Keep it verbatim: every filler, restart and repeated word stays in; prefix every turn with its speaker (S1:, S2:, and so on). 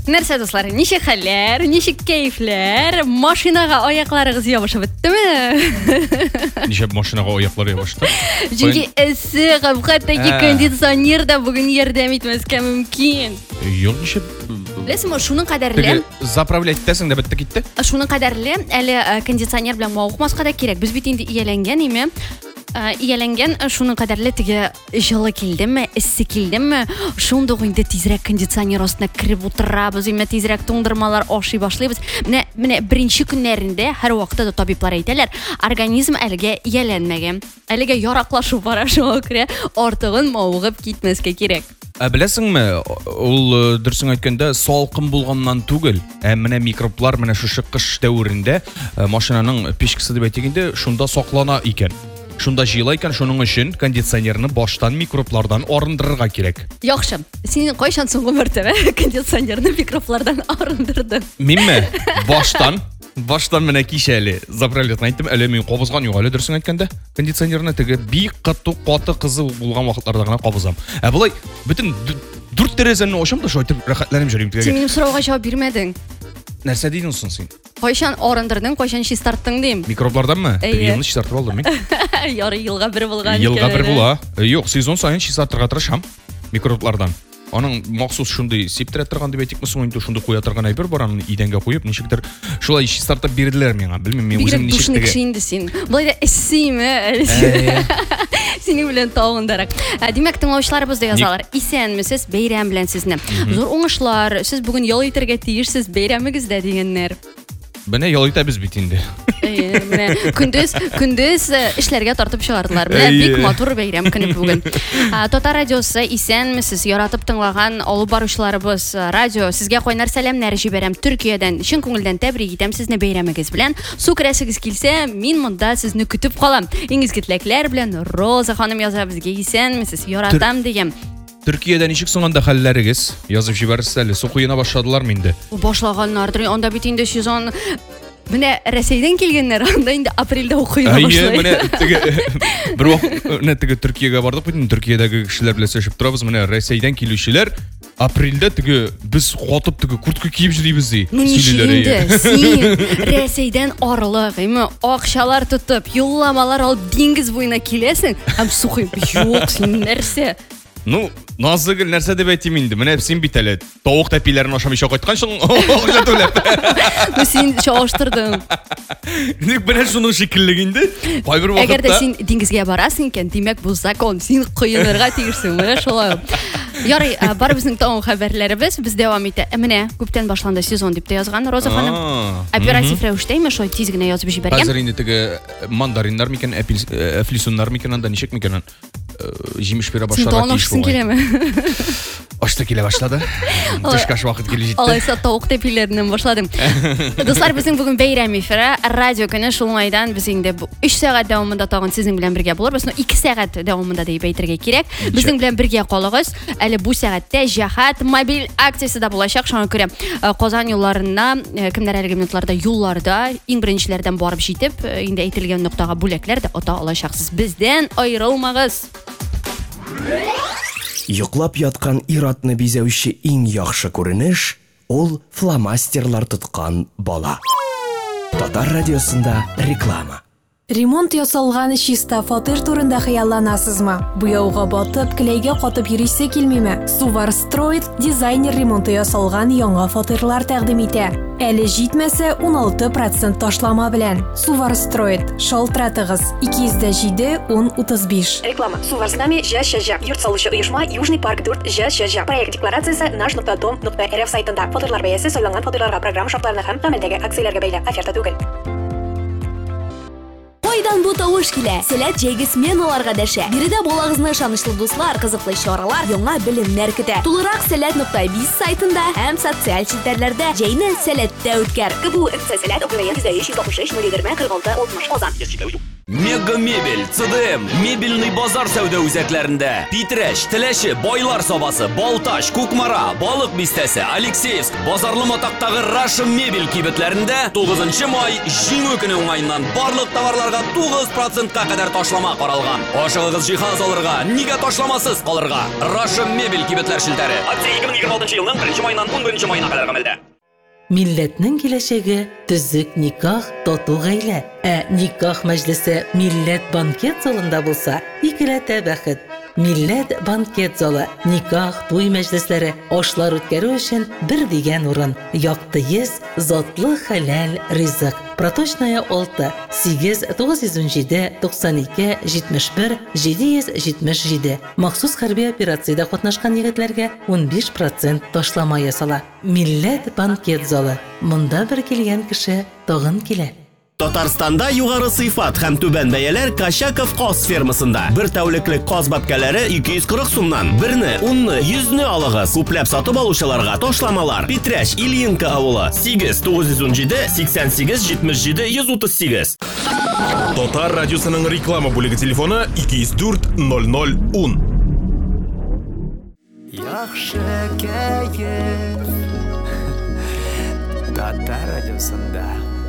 S1: Нәрсә, дуслар, ничек хәлләр, ничек кәефләр? Машинага аякларыгыз ябышып беттеме?
S2: Ничек машинага аяклар ябышты?
S1: Чөнки эссе, хәтта кондиционер да бүген ярдәм итмәскә мөмкин.
S2: Юк, ничек?
S1: Беләсеңме, шуның кадәрле.
S2: Заправлять итәсең дә бетте китте.
S1: Шуның кадәрле, әле кондиционер белән мавыкмаска да кирәк. Без бит инде ияләнгән име. Ияләнгән, шуның кадәрле теге җылы килдеме, эссе килдеме, шундук инде тизрәк кондиционер астына кирип утырабыз, име тизрәк туңдырмалар ашый башлыйбыз. Менә менә беренче көннәрендә һәр вакытта да табиблар әйтәләр, организм әлегә ияләнмәгән. Әлегә яраклашу бара, шуңа күрә артыгын мавыгып китмәскә кирәк.
S2: Ә беләсеңме, ул дөресен әйткәндә салкын булганнан түгел, ә менә микроблар менә шушы кыш дәверендә машинаның печкасы дип әйтгәндә шунда саклана икән. Шунда җыела икән, шуның өчен кондиционерны баштан микроблардан арындырырга кирәк.
S1: Яхшы. Син кайчан соңгы мәртәбә кондиционерны микроблардан арындырдың?
S2: Минме? Баштан Баштан менә кичә әле заправлятны әйттем, әле мин кабызган юк, әле дөресен әйткәндә кондиционерны теге бик каты каты кызы булган вакытларда гына кабызам. Ә булай бөтен дүрт тәрәзәне ачам да шайтып рәхәтләнеп йөрим тегә.
S1: Син минем сорауга җавап бирмәдең.
S2: Нәрсә дидең соң син?
S1: Кайчан арындырдың, кайчан чистарттың дим.
S2: Микробларданмы? Елны чистартып алдым мин.
S1: Ярый, елга бер булган.
S2: Елга бер була. Юк, сезон сайын чистартырга тырышам микроблардан. Аның махсус шундый септерә торган дип әйтикме соң инде шундый куя торган әйбер бар, аны идәнгә куеп, ничектер шулай чистартып бирделәр миңа. Белмим, мин үзем ничек
S1: теге. Инде син. Булай да эссиме? Синең белән тагындарак. Димәк, тыңлаучыларыбыз да язалар. Исәнмесез, бәйрәм белән сезне. Зур уңышлар, сез бүген ял итәргә тиешсез, бәйрәмегездә дигәннәр.
S2: Менә ял итәбез бит инде.
S1: Менә көндез көндез эшләргә тартып чыгардылар. Менә бик матур бәйрәм көне бүген. Татар радиосы исәнмесез, яратып тыңлаган алып баручыларыбыз радио сезгә кайнар сәламнәр җибәрәм Төркиядән. Чын күңелдән тәбрик итәм сезне бәйрәмегез белән. Су керәсегез килсә, мин монда сезне көтеп калам. Иң изге теләкләр белән Роза ханым яза безгә исәнмесез, яратам дигән.
S2: Төркиядә ничек соң анда хәлләрегез? Язып җибәрсез әле, су куена башладылар инде.
S1: Башлаганнардыр. Анда бит инде сезон менә Россиядән килгәннәр, анда инде апрельдә укыйга башлый.
S2: Менә теге бер вакыт менә теге Төркиягә бардык бит, Төркиядәге кешеләр белән сөйләшеп торабыз. Менә Россиядән килүчеләр апрельдә теге без катып теге куртка киеп җөрибез ди.
S1: Син Россиядән арылык, име акчалар тотып, юлламалар алып диңгез буена киләсең, һәм сухый. Юк, син нәрсә?
S2: Ну, назыгыл нәрсә дип әйтим инде. Менә син бит әле тавык тәпиләрен ашамыйча кайтканчың.
S1: Ну син чагыштырдың.
S2: Ник менә шуның шикелле инде? Кайбер вакытта.
S1: Әгәр дә син диңгезгә барасың икән, димәк бу закон, син кыенырга тиешсең. Менә шулай. Ярый, барыбызның тагын хәбәрләребез без дәвам итә. Менә күптән башланды сезон дип тә язган Роза ханым. Оператив рәвештәме, шулай тиз генә язып җибәргән.
S2: Хәзер инде теге мандариннар микән, әфлисуннар микән, анда ничек микән? Җимеш бирә башларга тиеш булган. Ашта килә башлады. Төшкәш вакыт килеп җитте.
S1: Алайса тавык тәпиләреннән башладым. Дуслар, безнең бүген бәйрәм эфиры, радио көне, шулайдан без инде өч сәгать дәвамында тагын сезнең белән бергә булырбыз. Ну ике сәгать дәвамында дип әйтергә кирәк. Безнең белән бергә калыгыз. Әле бу сәгатьтә җәһәт мобиль акциясе дә булачак. Шуңа күрә Казан юлларына кемнәр әлеге минутларда юлларда иң беренчеләрдән барып җитеп, инде әйтелгән ноктага бүләкләр дә ата алачаксыз. Бездән аерылмагыз.
S3: Йоклап яткан ир-атны бизәүче иң яхшы күренеш ул фломастерлар тоткан бала. Татар радиосында реклама.
S4: Ремонт ясалган чиста фатир турында хыялланасызмы? Буяуга батып, клейгә катып йөрисе килмиме? Суварстройд дизайнер ремонты ясалган яңа фатирлар тәкъдим итә. Әле җитмәсә он алты процент ташлама белән. Суварстройд, шалтыратыгыз ике йөз җиде он утыз биш.
S5: Реклама. Сувар с нами ЖШЖ. Йорт салучы оешма Южный парк дүрт ЖШЖ. Проект декларациясе наш нокта дом нокта эр эф сайтында. Фатирлар бәясе сайланган фатирларга программа шартларына һәм гамәлдәге акцияләргә бәйле. Оферта түгел.
S6: Кайдан бу тавыш килә? Сәләт җәйге сменаларга дәшә. Биредә балагызны ышанычлы дуслар, кызыклы чаралар, яңа белемнәр көтә. Тулырак сәләт нокта биз сайтында һәм социаль челтәрләрдә җәйне сәләттә үткәр.
S5: КБУ икътисад сәләт укыгы йөз алтмыш өч ноль егерме кырык алты алтмыш Казан.
S7: Мега мебель, ЦДМ, мебельный базар сәүдә үзәкләрендә. Питрәч, Теләче, Байлар сабасы, Балташ, Кукмара, Балык бистәсе, Алексеевск, Базарлы матактагы Russian мебель кибетләрендә тугызынчы май җиңү көне уңаеннан барлык товарларга тугыз процентка кадәр ташлама каралган. Ашыгыгыз җиһаз алырга, нигә ташламасыз калырга. Russian мебель кибетләр шелтәре. Акция ике мең егерме алтынчы елның беренче маеннан ун беренче маена кадәр гамәлдә.
S8: Милләтнең киләчәге төзек никах тату гаилә. Ә никах мәҗлесе милләт банкет залында булса, икеләтә бәхет. Милләт банкет залы, никах, туй мәҗлесләре, ашлар үткәрү өчен бер дигән урын. Якты йөз, затлы хәләл ризык. Проточная алты, сигез тугыз йөз унҗиде туксан ике җитмеш бер җиде йөз җитмеш җиде. Махсус хәрби операциядә катнашкан егетләргә ун биш процент ташлама ясала. Милләт банкет залы. Монда бер килгән кеше тагын килә.
S9: Татарстанда югары сыйфат һәм түбән бәяләр Качаков каз фермасында. Бер тәүлеклек каз бәбкәләре ике йөз кырык сумнан. Берне, унны, йөзне алыгыз. Күпләп сатып алучыларга ташламалар. Питрәч, Ильинка авылы. сигез тугыз йөз унҗиде сиксән сигез җитмеш җиде йөз утыз сигез.
S10: Татар радиосының реклама бүлеге телефоны ике йөз дүрт ноль ноль ун.
S11: Яхшы кәйф Татар радиосында.